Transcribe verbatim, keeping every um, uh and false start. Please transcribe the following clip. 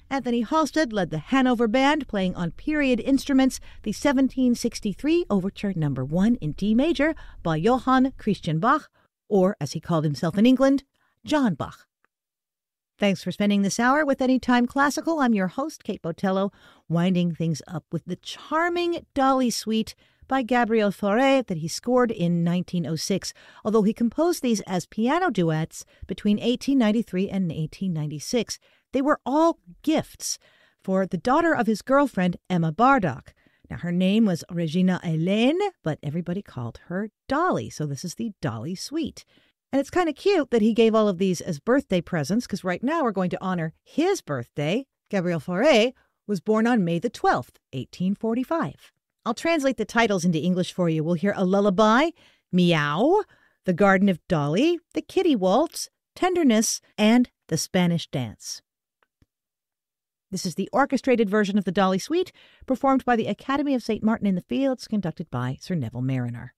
Anthony Halstead led the Hanover Band, playing on period instruments the seventeen sixty-three Overture Number one in D major by Johann Christian Bach, or, as he called himself in England, John Bach. Thanks for spending this hour with Anytime Classical. I'm your host, Kate Botello, winding things up with the charming Dolly Suite by Gabriel Fauré that he scored in nineteen oh six, although he composed these as piano duets between eighteen ninety-three and eighteen ninety-six. They were all gifts for the daughter of his girlfriend, Emma Bardock. Now, her name was Regina Hélène, but everybody called her Dolly, so this is the Dolly Suite. And it's kind of cute that he gave all of these as birthday presents, because right now we're going to honor his birthday. Gabriel Fauré was born on May the twelfth, eighteen forty-five. I'll translate the titles into English for you. We'll hear A Lullaby, Meow, The Garden of Dolly, The Kitty Waltz, Tenderness, and The Spanish Dance. This is the orchestrated version of the Dolly Suite, performed by the Academy of Saint Martin in the Fields, conducted by Sir Neville Marriner.